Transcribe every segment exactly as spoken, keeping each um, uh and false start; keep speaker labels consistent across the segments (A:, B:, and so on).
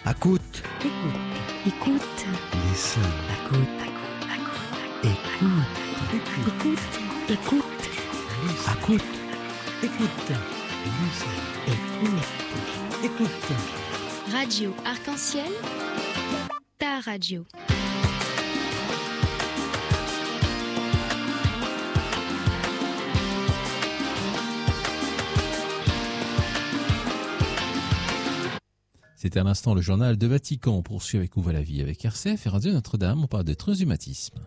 A: Écoute.
B: Écoute. Écoute.
A: Listen.
B: Écoute.
A: Écoute.
B: Écoute. Écoute.
A: Écoute. Écoute. Listen. Écoute. Écoute.
C: Radio Arc-en-Ciel, ta radio.
D: C'était à l'instant le journal de Vatican. On poursuit avec Où va la vie avec R C F et Radio Notre-Dame. On parle de transhumanisme.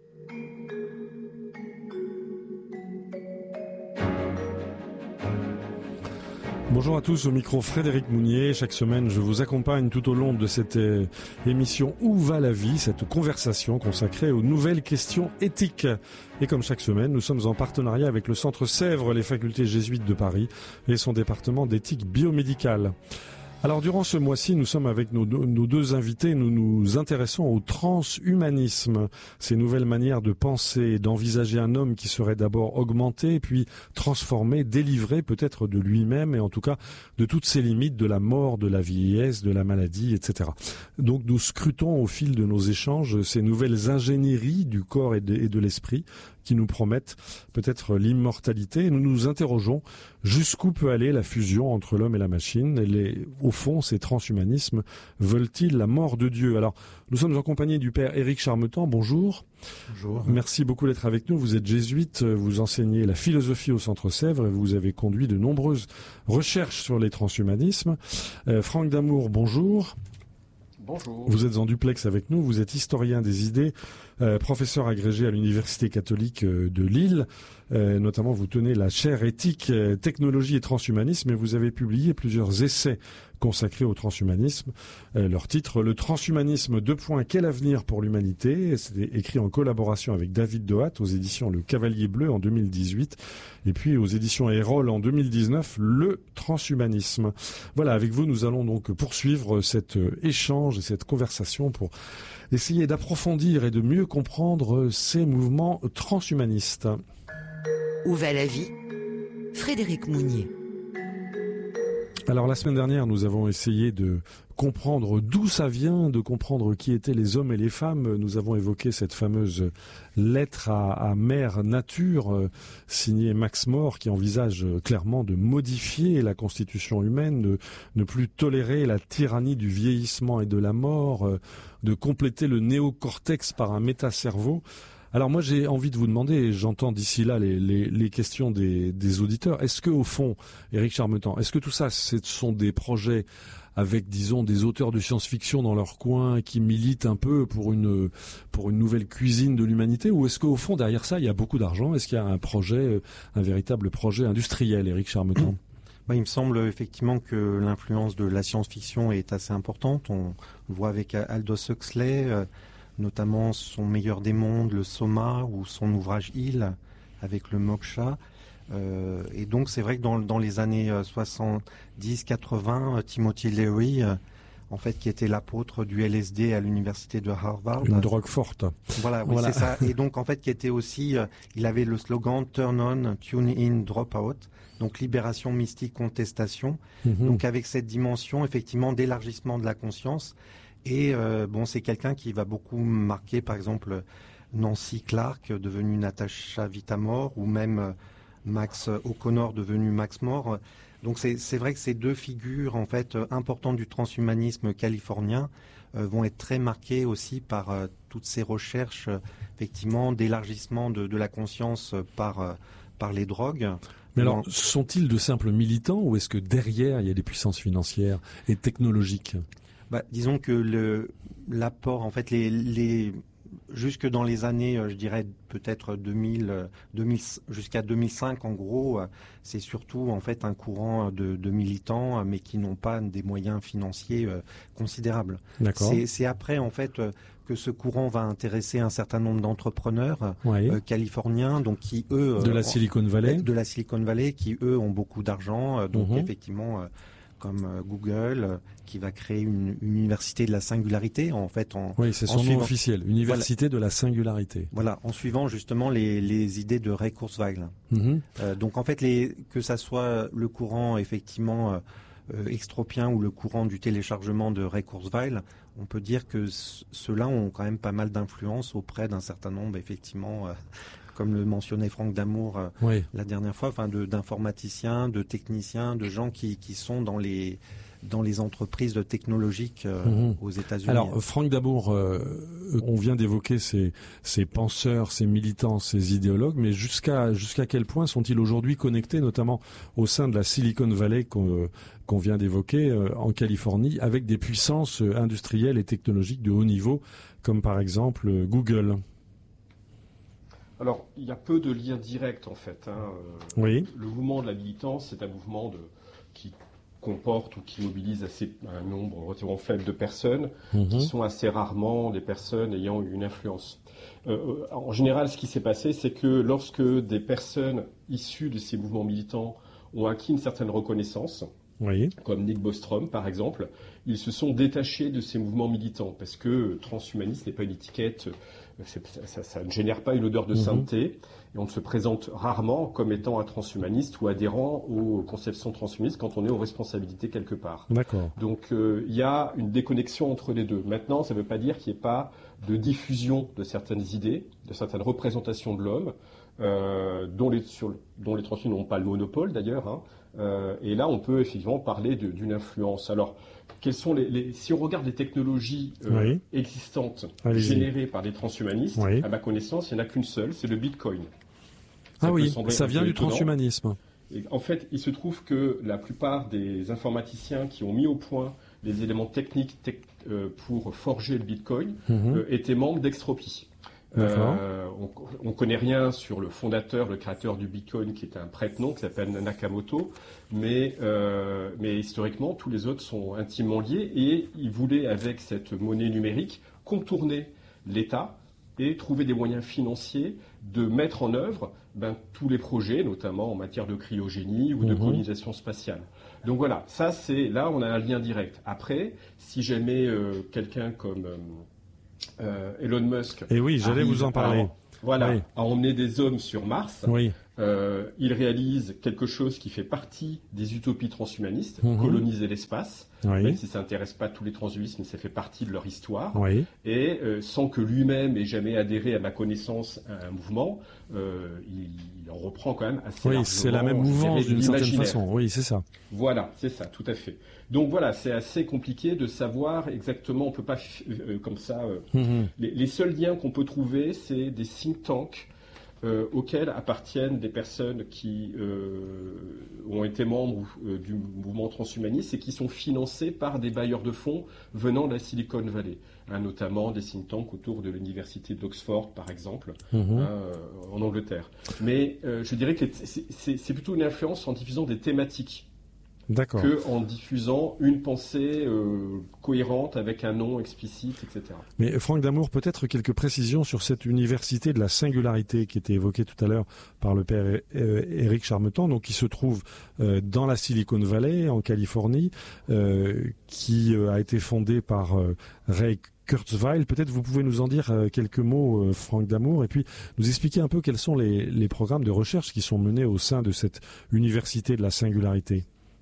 E: Bonjour à tous, au micro Frédéric Mounier. Chaque semaine, je vous accompagne tout au long de cette euh, émission Où va la vie, cette conversation consacrée aux nouvelles questions éthiques. Et comme chaque semaine, nous sommes en partenariat avec le Centre Sèvres, les facultés jésuites de Paris et son département d'éthique biomédicale. Alors durant ce mois-ci, nous sommes avec nos deux, nos deux invités, nous nous intéressons au transhumanisme, ces nouvelles manières de penser, d'envisager un homme qui serait d'abord augmenté, puis transformé, délivré peut-être de lui-même et en tout cas de toutes ses limites, de la mort, de la vieillesse, de la maladie, et cetera. Donc nous scrutons au fil de nos échanges ces nouvelles ingénieries du corps et de, et de l'esprit qui nous promettent peut-être l'immortalité. Et nous nous interrogeons jusqu'où peut aller la fusion entre l'homme et la machine. Et les, au fond, ces transhumanismes veulent-ils la mort de Dieu? Alors, nous sommes en compagnie du père Éric Charmetan. Bonjour.
F: Bonjour.
E: Merci beaucoup d'être avec nous. Vous êtes jésuite, vous enseignez la philosophie au Centre Sèvres et vous avez conduit de nombreuses recherches sur les transhumanismes. Euh, Franck Damour, bonjour.
F: Bonjour.
E: Vous êtes en duplex avec nous, vous êtes historien des idées, euh, professeur agrégé à l'Université catholique euh, de Lille, euh, notamment vous tenez la chaire éthique, euh, technologie et transhumanisme et vous avez publié plusieurs essais consacrés au transhumanisme. Euh, leur titre, Le transhumanisme, deux points, quel avenir pour l'humanité? C'était écrit en collaboration avec David Dehatt aux éditions Le Cavalier Bleu en deux mille dix-huit et puis aux éditions Erol en deux mille dix-neuf, Le transhumanisme. Voilà, avec vous, nous allons donc poursuivre cet euh, échange et cette conversation pour essayer d'approfondir et de mieux comprendre ces mouvements transhumanistes.
A: Où va la vie? Frédéric Mounier.
E: Alors la semaine dernière, nous avons essayé de comprendre d'où ça vient, de comprendre qui étaient les hommes et les femmes. Nous avons évoqué cette fameuse lettre à, à Mère Nature, euh, signée Max More, qui envisage euh, clairement de modifier la constitution humaine, de ne plus tolérer la tyrannie du vieillissement et de la mort, euh, de compléter le néocortex par un métacerveau. Alors moi j'ai envie de vous demander, et j'entends d'ici là les, les, les questions des, des auditeurs, est-ce que au fond, Éric Charmetan, est-ce que tout ça ce sont des projets avec, disons, des auteurs de science-fiction dans leur coin qui militent un peu pour une pour une nouvelle cuisine de l'humanité, ou est-ce qu'au fond derrière ça il y a beaucoup d'argent? Est-ce qu'il y a un projet, un véritable projet industriel, Éric Charmetan?
F: Bah, il me semble effectivement que l'influence de la science-fiction est assez importante. On le voit avec Aldous Huxley, euh, notamment son Meilleur des mondes, le Soma, ou son ouvrage Il, avec le moksha. Euh, et donc c'est vrai que dans, dans les années soixante-dix quatre-vingts, Timothy Leary, euh, en fait, qui était l'apôtre du L S D à l'université de Harvard.
E: Une drogue forte.
F: Voilà, oui, voilà. C'est ça. Et donc en fait, qui était aussi, euh, il avait le slogan Turn on, Tune in, Drop out. Donc libération mystique, contestation. Mm-hmm. Donc avec cette dimension effectivement d'élargissement de la conscience. Et euh, bon, c'est quelqu'un qui va beaucoup marquer, par exemple, Nancy Clark, devenue Natasha Vitamore, ou même euh, Max O'Connor, devenu Max More. Donc c'est, c'est vrai que ces deux figures, en fait, importantes du transhumanisme californien, euh, vont être très marquées aussi par euh, toutes ces recherches, euh, effectivement, d'élargissement de, de la conscience par euh, par les drogues.
E: Mais alors, sont-ils de simples militants, ou est-ce que derrière il y a des puissances financières et technologiques?
F: Bah, disons que le l'apport, en fait, les les jusque dans les années, je dirais peut-être deux mille, deux mille jusqu'à deux mille cinq, en gros, c'est surtout en fait un courant de, de militants, mais qui n'ont pas des moyens financiers euh, considérables.
E: D'accord.
F: C'est, c'est après en fait que ce courant va intéresser un certain nombre d'entrepreneurs
E: oui.
F: euh, californiens, donc qui eux
E: de la Silicon Valley,
F: de la Silicon Valley, qui eux ont beaucoup d'argent, euh, donc
E: mmh.
F: effectivement. Euh, comme euh, Google, euh, qui va créer une, une université de la singularité, en fait. En,
E: oui, c'est son
F: en
E: nom
F: suivant,
E: officiel, Université voilà, de la singularité.
F: Voilà, en suivant justement les, les idées de Ray Kurzweil.
E: Mmh.
F: Euh, donc en fait, les, que ça soit le courant effectivement euh, euh, extropien ou le courant du téléchargement de Ray Kurzweil, on peut dire que c- ceux-là ont quand même pas mal d'influence auprès d'un certain nombre, effectivement, euh, comme le mentionnait Franck Damour euh,
E: Oui.
F: la dernière fois, enfin de, d'informaticiens, de techniciens, de gens qui, qui sont dans les dans les entreprises technologiques euh,
E: Mhm.
F: aux États-Unis.
E: Alors, Franck Damour, euh, on vient d'évoquer ces, ces penseurs, ces militants, ces idéologues, mais jusqu'à jusqu'à quel point sont-ils aujourd'hui connectés, notamment au sein de la Silicon Valley qu'on, qu'on vient d'évoquer euh, en Californie, avec des puissances euh, industrielles et technologiques de haut niveau, comme par exemple euh, Google.
G: Alors, il y a peu de liens directs en fait. Hein. Euh,
E: Oui.
G: Le mouvement de la militance, c'est un mouvement de, qui comporte ou qui mobilise assez, un nombre relativement faible de personnes,
E: Mhm.
G: qui sont assez rarement des personnes ayant une influence. Euh, en général, ce qui s'est passé, c'est que lorsque des personnes issues de ces mouvements militants ont acquis une certaine reconnaissance,
E: Oui.
G: comme Nick Bostrom par exemple, ils se sont détachés de ces mouvements militants parce que transhumaniste n'est pas une étiquette, c'est, ça, ça ne génère pas une odeur de
E: Mhm.
G: sainteté et on ne se présente rarement comme étant un transhumaniste ou adhérent aux conceptions transhumanistes quand on est aux responsabilités quelque part.
E: D'accord.
G: Donc euh, il y a une déconnexion entre les deux. Maintenant, ça ne veut pas dire qu'il n'y ait pas de diffusion de certaines idées, de certaines représentations de l'homme, euh, dont, les, sur, dont les transhumanistes n'ont pas le monopole d'ailleurs. Hein. Euh, et là, on peut effectivement parler de, d'une influence. Alors, quelles sont les, les, si on regarde les technologies euh,
E: Oui.
G: existantes
E: Allez-y.
G: générées par des transhumanistes,
E: Oui.
G: à ma connaissance, il n'y en a qu'une seule, c'est le Bitcoin.
E: Ah
G: peut
E: oui,
G: sembler
E: ça
G: un
E: vient
G: peu
E: du
G: étonnant.
E: transhumanisme.
G: Et en fait, il se trouve que la plupart des informaticiens qui ont mis au point les éléments techniques tec- euh, pour forger le Bitcoin
E: Mhm.
G: euh, étaient membres d'Extropy.
E: D'accord.
G: Euh, on ne connaît rien sur le fondateur, le créateur du Bitcoin, qui est un prête-nom, qui s'appelle Nakamoto, mais, euh, mais historiquement, tous les autres sont intimement liés et ils voulaient, avec cette monnaie numérique, contourner l'État et trouver des moyens financiers de mettre en œuvre ben, tous les projets, notamment en matière de cryogénie ou de
E: Mhm.
G: colonisation spatiale. Donc voilà, ça c'est là on a un lien direct. Après, si jamais euh, quelqu'un comme euh, euh, Elon Musk,
E: Et oui, j'allais
G: arrive
E: vous en parler.
G: à, voilà,
E: Oui.
G: à emmener des hommes sur Mars,
E: Oui.
G: euh, il réalise quelque chose qui fait partie des utopies transhumanistes,
E: Mhm.
G: coloniser l'espace, même
E: Oui.
G: si ça n'intéresse pas tous les transhumanistes, mais ça fait partie de leur histoire.
E: Oui.
G: Et euh, sans que lui-même ait jamais adhéré, à ma connaissance, à un mouvement, euh, il, il en reprend quand même assez
E: Oui,
G: largement,
E: c'est la même
G: je dirais,
E: mouvance d'une certaine
G: l'imaginaire.
E: façon. Oui, c'est ça.
G: Voilà, c'est ça, tout à fait. Donc voilà, c'est assez compliqué de savoir exactement, on peut pas, f- euh, comme ça, euh,
E: Mhm.
G: les, les seuls liens qu'on peut trouver, c'est des think tanks euh, auxquels appartiennent des personnes qui euh, ont été membres euh, du mouvement transhumaniste et qui sont financés par des bailleurs de fonds venant de la Silicon Valley, hein, notamment des think tanks autour de l'université d'Oxford, par exemple,
E: Mhm.
G: hein, euh, en Angleterre. Mais euh, je dirais que les- c'est, c'est- c'est plutôt une influence en diffusant des thématiques
E: D'accord.
G: que en diffusant une pensée euh, cohérente avec un nom explicite, et cetera.
E: Mais Franck Damour, peut-être quelques précisions sur cette université de la singularité qui était évoquée tout à l'heure par le père euh, Éric Charmetan, donc qui se trouve euh, dans la Silicon Valley, en Californie, euh, qui euh, a été fondée par euh, Ray Kurzweil. Peut-être vous pouvez nous en dire euh, quelques mots, euh, Franck Damour, et puis nous expliquer un peu quels sont les, les programmes de recherche qui sont menés au sein de cette université de la singularité.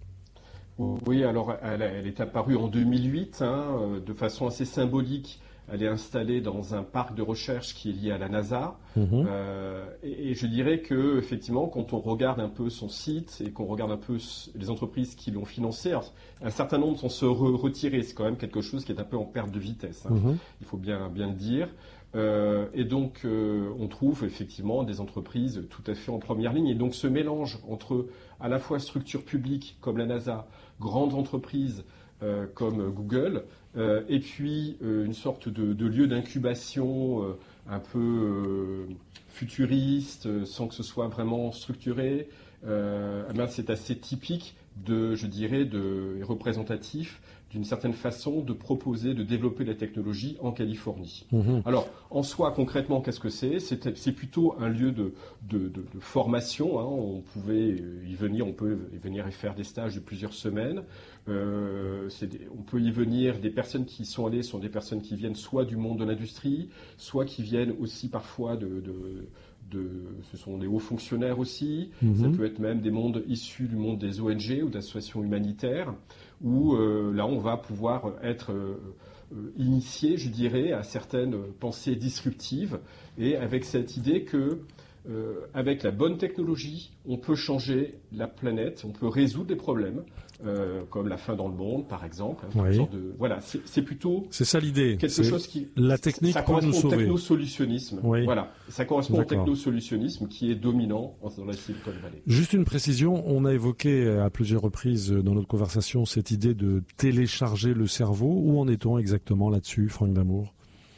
G: Oui, alors elle, elle est apparue en deux mille huit, hein, euh, de façon assez symbolique. Elle est installée dans un parc de recherche qui est lié à la NASA.
E: Mhm.
G: Euh, et, et je dirais que effectivement, quand on regarde un peu son site et qu'on regarde un peu les entreprises qui l'ont financé, alors, un certain nombre sont se re- retirés. C'est quand même quelque chose qui est un peu en perte de vitesse. Hein.
E: Mhm.
G: Il faut bien, bien le dire. Euh, et donc, euh, on trouve effectivement des entreprises tout à fait en première ligne. Et donc, ce mélange entre à la fois structures publiques comme la NASA, grandes entreprises euh, comme Google, euh, et puis euh, une sorte de, de lieu d'incubation euh, un peu euh, futuriste, euh, sans que ce soit vraiment structuré, euh, eh bien, c'est assez typique de, je dirais, de et représentatif d'une certaine façon de proposer, de développer la technologie en Californie.
E: Mhm.
G: Alors, en soi, concrètement, qu'est-ce que c'est ? C'est, c'est plutôt un lieu de, de, de, de formation. Hein. On pouvait y venir, on peut y venir et faire des stages de plusieurs semaines. Euh, c'est des, on peut y venir, des personnes qui y sont allées sont des personnes qui viennent soit du monde de l'industrie, soit qui viennent aussi parfois de, de de, ce sont des hauts fonctionnaires aussi,
E: Mmh.
G: ça peut être même des mondes issus du monde des O N G ou d'associations humanitaires, où euh, là on va pouvoir être euh, euh, initié, je dirais, à certaines pensées disruptives, et avec cette idée que euh, avec la bonne technologie, on peut changer la planète, on peut résoudre des problèmes, euh, comme la faim dans le monde, par exemple. Hein,
E: Oui.
G: sorte de, voilà, c'est, c'est plutôt
E: C'est ça l'idée.
G: quelque
E: C'est
G: chose qui
E: la technique
G: ça
E: pour nous
G: correspond au
E: sauver.
G: technosolutionnisme.
E: Oui.
G: Voilà, ça correspond
E: D'accord.
G: au technosolutionnisme qui est dominant dans la Silicon Valley.
E: Juste une précision, on a évoqué à plusieurs reprises dans notre conversation cette idée de télécharger le cerveau. Où en est-on exactement là-dessus, Franck Damour?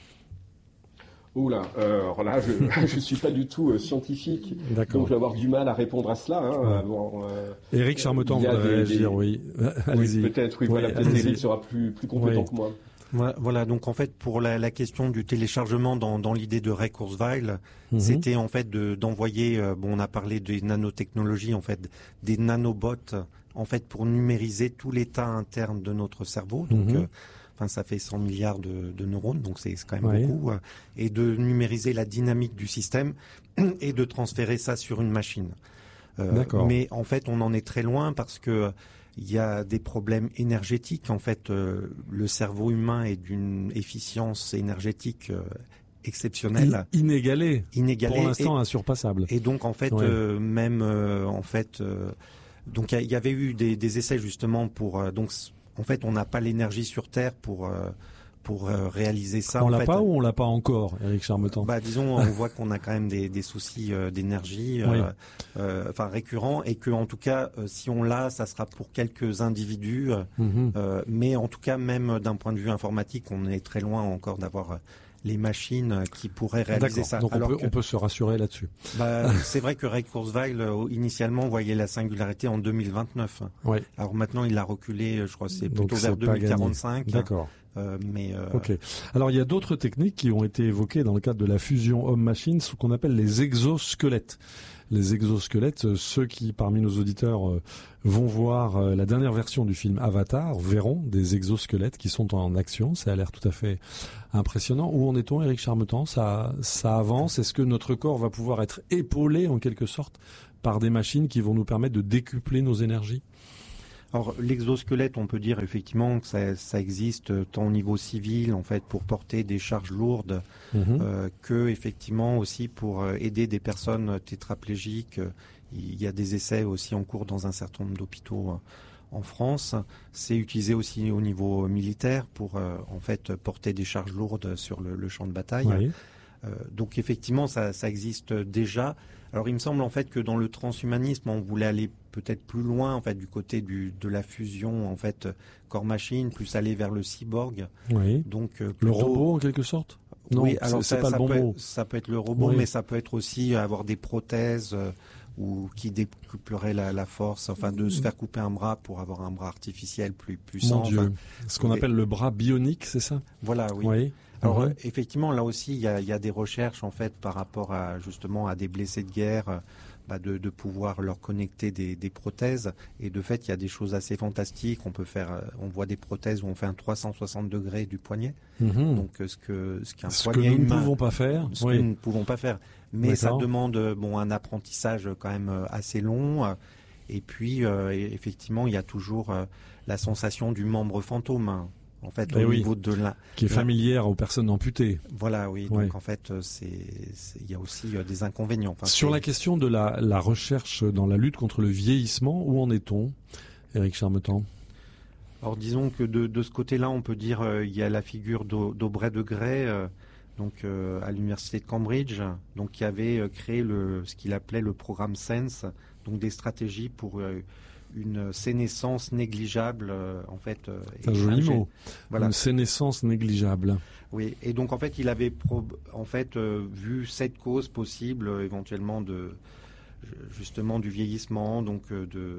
G: Oula, euh, alors là, je ne suis pas du tout euh, scientifique,
E: D'accord.
G: donc je vais avoir du mal à répondre à cela. Hein.
E: Ouais.
G: Bon, euh,
E: Éric Charmetan
G: il y a
E: voudrait
G: des-
E: réagir,
G: des-
E: oui.
G: oui,
E: Allez-y.
G: peut-être, oui,
E: Oui,
G: voilà, peut-être
E: allez-y.
G: Eric sera plus, plus compétent
E: Oui.
G: que moi.
F: Voilà, voilà, donc en fait pour la, la question du téléchargement dans, dans l'idée de Ray Kurzweil,
E: Mhm.
F: c'était en fait de, d'envoyer, euh, bon on a parlé des nanotechnologies, en fait des nanobots, en fait pour numériser tout l'état interne de notre cerveau, donc
E: Mhm.
F: euh, enfin ça fait cent milliards de, de neurones, donc c'est, c'est quand même
E: Ouais.
F: beaucoup, euh, et de numériser la dynamique du système et de transférer ça sur une machine. Euh,
E: D'accord.
F: Mais en fait on en est très loin parce que il y a des problèmes énergétiques. En fait, euh, le cerveau humain est d'une efficience énergétique euh, exceptionnelle,
E: In- Inégalé.
F: inégalée.
E: Pour l'instant,
F: et,
E: insurpassable.
F: et donc, en fait,
E: Ouais.
F: euh, même, euh, en fait, euh, donc il y, y avait eu des, des essais justement pour. Euh, donc, en fait, on n'a pas l'énergie sur Terre pour euh, pour euh, réaliser ça.
E: On
F: en
E: l'a
F: fait.
E: pas ou on l'a pas encore, Éric Charmetan?
F: Bah, disons, on voit qu'on a quand même des, des soucis euh, d'énergie,
E: Oui.
F: euh, euh, enfin récurrents, et que en tout cas, euh, si on l'a, ça sera pour quelques individus.
E: Mhm.
F: Euh, mais en tout cas, même d'un point de vue informatique, on est très loin encore d'avoir euh, les machines qui pourraient réaliser
E: D'accord.
F: ça.
E: Donc on
F: Alors
E: peut,
F: que,
E: on peut se rassurer là-dessus.
F: bah, c'est vrai que Ray Kurzweil, euh, initialement, voyait la singularité en deux mille vingt-neuf.
E: Oui.
F: Alors maintenant, il a reculé, je crois, que c'est
E: Donc
F: plutôt
E: c'est
F: vers
E: pas
F: deux mille quarante-cinq.
E: D'accord.
F: Euh, mais euh,
E: Ok. Alors il y a d'autres techniques qui ont été évoquées dans le cadre de la fusion homme-machine, ce qu'on appelle les exosquelettes. Les exosquelettes, euh, ceux qui parmi nos auditeurs euh, vont voir euh, la dernière version du film Avatar verront des exosquelettes qui sont en action. Ça a l'air tout à fait impressionnant. Où en est-on, Éric Charmetan? Ça, ça avance. Est-ce que notre corps va pouvoir être épaulé en quelque sorte par des machines qui vont nous permettre de décupler nos énergies?
F: Alors l'exosquelette, on peut dire effectivement que ça, ça existe tant au niveau civil, en fait, pour porter des charges lourdes,
E: Mhm.
F: euh, que effectivement aussi pour euh, aider des personnes tétraplégiques. Il y a des essais aussi en cours dans un certain nombre d'hôpitaux euh, en France. C'est utilisé aussi au niveau militaire pour euh, en fait porter des charges lourdes sur le, le champ de bataille.
E: Oui.
F: Euh, donc effectivement, ça, ça existe déjà. Alors il me semble en fait que dans le transhumanisme, on voulait aller peut-être plus loin en fait du côté du, de la fusion en fait corps-machine, plus aller vers le cyborg.
E: Oui.
F: Donc euh,
E: Le
F: plutôt-
E: robot en quelque sorte? Non,
F: oui,
E: c'est-
F: alors
E: c'est
F: ça,
E: pas
F: ça
E: le bon
F: peut,
E: mot.
F: ça peut être le robot,
E: Oui.
F: mais ça peut être aussi avoir des prothèses euh, ou qui décupleraient la, la force, enfin de se faire couper un bras pour avoir un bras artificiel plus
E: Mon
F: puissant.
E: Dieu.
F: Enfin,
E: Ce qu'on
F: oui.
E: appelle le bras bionique, c'est ça?
F: voilà, oui.
E: Oui.
F: Alors
E: Mhm.
F: euh, effectivement, là aussi, il y a, il y a des recherches en fait par rapport à justement à des blessés de guerre, euh, bah, de, de pouvoir leur connecter des, des prothèses. Et de fait, il y a des choses assez fantastiques. On peut faire, euh, on voit des prothèses où on fait un trois cent soixante degrés du poignet.
E: Mhm.
F: Donc euh, ce que ce qu'un
E: Ce que
F: poignet
E: nous ne
F: humain,
E: pouvons pas faire.
F: ce que
E: Oui.
F: nous ne pouvons pas faire. Mais ça
E: D'accord.
F: demande euh, bon un apprentissage quand même euh, assez long. euh, Et puis euh, et- effectivement, il y a toujours euh, la sensation du membre fantôme. hein. En fait,
E: Eh
F: au
E: oui.
F: niveau de la,
E: Qui est familière aux personnes amputées.
F: voilà, oui.
E: Ouais.
F: Donc en fait, euh, c'est, c'est- il y a aussi euh, des inconvénients. Enfin,
E: Sur
F: c'est-
E: la question de la, la recherche dans la lutte contre le vieillissement, où en est-on, Éric Charmetan?
F: Alors disons que de, de ce côté-là, on peut dire euh, il y a la figure d'Au- d'Aubrey de Grey, euh, donc euh, à l'université de Cambridge, donc qui avait euh, créé le, ce qu'il appelait le programme SENSE, donc des stratégies pour euh, une sénescence négligeable, euh, en fait. euh,
E: C'est un
F: et
E: joli
F: ingé-
E: mot.
F: Voilà.
E: Une sénescence négligeable.
F: Oui, et donc en fait, il avait prob- en fait euh, vu sept causes possibles, euh, éventuellement de justement du vieillissement, donc euh, de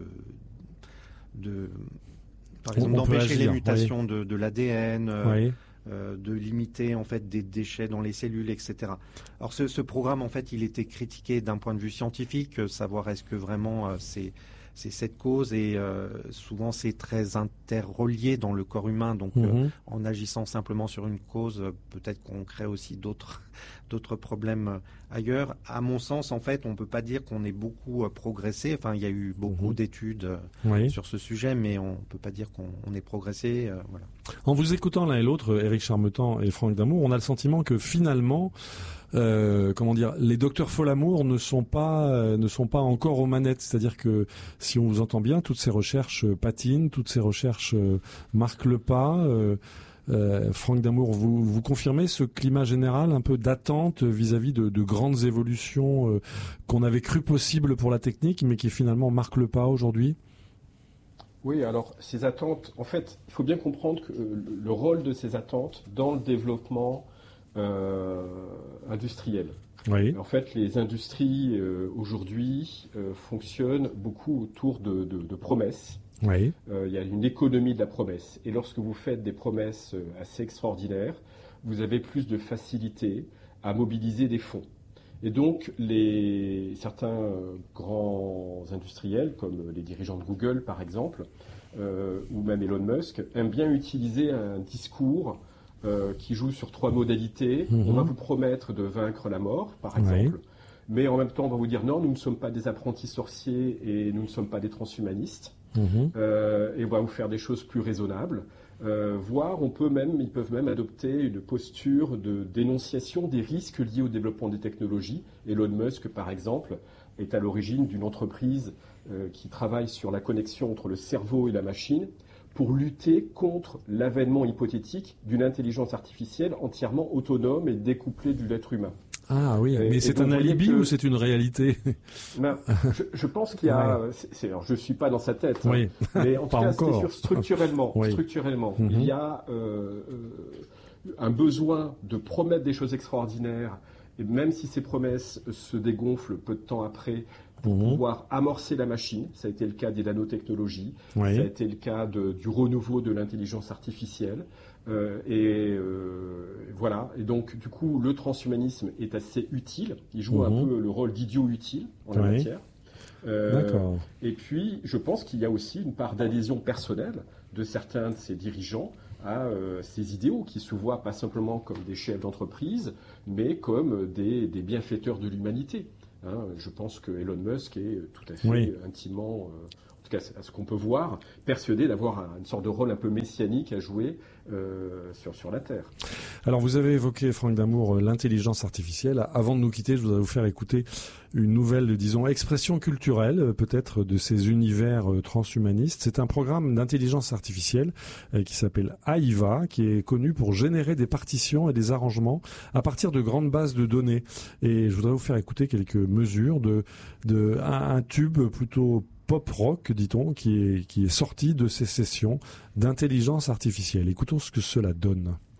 F: de par
E: On-
F: exemple
E: on peut
F: d'empêcher les
E: agir,
F: mutations de, de l'A D N, euh,
E: Oui.
F: euh, de limiter en fait des déchets dans les cellules, et cetera. Alors ce, ce programme en fait, il était critiqué d'un point de vue scientifique, euh, savoir est-ce que vraiment euh, c'est c'est cette cause et euh, souvent c'est très interrelié dans le corps humain. Donc
E: Mmh.
F: euh, en agissant simplement sur une cause, euh, peut-être qu'on crée aussi d'autres d'autres problèmes euh, ailleurs. À mon sens, en fait, on peut pas dire qu'on ait beaucoup euh, progressé. Enfin, il y a eu beaucoup
E: Mmh.
F: d'études euh,
E: Oui.
F: sur ce sujet, mais on peut pas dire qu'on on ait progressé. Euh, voilà.
E: En vous écoutant l'un et l'autre, Éric Charmetan et Franck Damour, on a le sentiment que finalement, euh, comment dire, les docteurs Folamour ne sont pas euh, ne sont pas encore aux manettes. C'est-à-dire que si on vous entend bien, toutes ces recherches euh, patinent, toutes ces recherches euh, marquent le pas. Euh, euh, Franck Damour, vous vous confirmez ce climat général un peu d'attente vis-à-vis de, de grandes évolutions euh, qu'on avait cru possibles pour la technique, mais qui finalement marquent le pas aujourd'hui?
G: Oui, alors ces attentes, en fait, il faut bien comprendre que euh, le rôle de ces attentes dans le développement euh, industriel.
E: Oui.
G: En fait, les industries euh, aujourd'hui euh, fonctionnent beaucoup autour de, de, de promesses.
E: Oui.
G: Euh, il y a une économie de la promesse. Et lorsque vous faites des promesses euh, assez extraordinaires, vous avez plus de facilité à mobiliser des fonds. Et donc, les, certains euh, grands industriels, comme les dirigeants de Google par exemple, euh, ou même Elon Musk, aiment bien utiliser un discours euh, qui joue sur trois modalités.
E: Mmh.
G: On va vous promettre de vaincre la mort, par exemple,
E: Oui.
G: mais en même temps, on va vous dire non, nous ne sommes pas des apprentis sorciers et nous ne sommes pas des transhumanistes.
E: Mmh.
G: Euh, et on va vous faire des choses plus raisonnables. Euh, voire, on peut même, ils peuvent même adopter une posture de dénonciation des risques liés au développement des technologies. Elon Musk, par exemple, est à l'origine d'une entreprise euh, qui travaille sur la connexion entre le cerveau et la machine pour lutter contre l'avènement hypothétique d'une intelligence artificielle entièrement autonome et découplée de l'être humain.
E: Ah oui,
G: Et-
E: mais
G: et
E: c'est
G: donc,
E: un
G: vous voyez
E: alibi
G: que-
E: ou c'est une réalité?
G: Ben, je, je pense qu'il y a. c'est- c'est- alors, je suis pas dans sa tête, hein,
E: Oui.
G: mais en tout
E: Pas
G: cas, c'était
E: encore.
G: sur structurellement.
E: Oui.
G: Structurellement,
E: Mhm.
G: il y a euh, euh, un besoin de promettre des choses extraordinaires, et même si ces promesses se dégonflent peu de temps après, pour
E: Mhm.
G: pouvoir amorcer la machine. Ça a été le cas des nanotechnologies,
E: Oui.
G: ça a été le cas de- du renouveau de l'intelligence artificielle. Euh, et euh, voilà. Et donc, du coup, le transhumanisme est assez utile. Il joue
E: Mhm.
G: un peu le rôle d'idiot utile en la
E: Oui.
G: matière. Euh,
E: D'accord.
G: et puis, je pense qu'il y a aussi une part d'adhésion personnelle de certains de ces dirigeants à euh, ces idéaux qui se voient pas simplement comme des chefs d'entreprise, mais comme des, des bienfaiteurs de l'humanité. Hein, je pense que Elon Musk est tout à fait
E: Oui.
G: intimement, euh, en tout cas à ce qu'on peut voir, persuadé d'avoir un- une sorte de rôle un peu messianique à jouer euh, sur, sur la Terre.
E: Alors vous avez évoqué, Franck Damour, euh, l'intelligence artificielle. Avant de nous quitter, je voudrais vous faire écouter une nouvelle, disons, expression culturelle, euh, peut-être, de ces univers euh, transhumanistes. C'est un programme d'intelligence artificielle euh, qui s'appelle AIVA, qui est connu pour générer des partitions et des arrangements à partir de grandes bases de données. Et je voudrais vous faire écouter quelques mesures de, de un, un tube plutôt pop rock, dit-on, qui est, qui est sorti de ces sessions d'intelligence artificielle. Écoutons ce que cela donne.